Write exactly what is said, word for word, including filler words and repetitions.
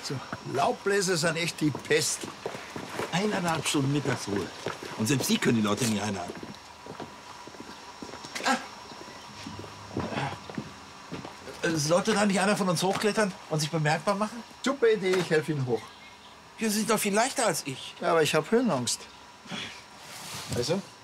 So, Laubbläser sind echt die Pest. Eineinhalb Stunden Mittagsruhe. Und selbst Sie können die Leute nie einhalten. Ah. Sollte da nicht einer von uns hochklettern und sich bemerkbar machen? Super Idee, ich helfe Ihnen hoch. Ja, Sie sind doch viel leichter als ich. Ja, aber ich habe Höhenangst. Also?